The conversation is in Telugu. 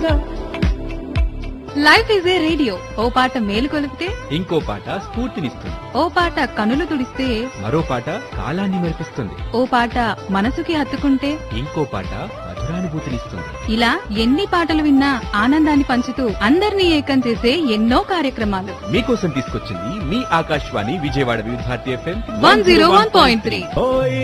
Life is a radio. ఓ పాట మేలు కొలిపితే ఇంకో పాట స్ఫూర్తినిస్తుంది. ఓ పాట కనులు తుడిస్తే మరో పాట కాలాన్ని మెరిపిస్తుంది. ఓ పాట మనసుకి హత్తుకుంటే ఇంకో పాట మధురానుభూతినిస్తుంది. ఇలా ఎన్ని పాటలు విన్నా ఆనందాన్ని పంచుతూ అందరినీ ఏకం చేసే ఎన్నో కార్యక్రమాలు మీకోసం తీసుకొచ్చింది మీ ఆకాశవాణి విజయవాడ వివిధ భారతి FM 101.3.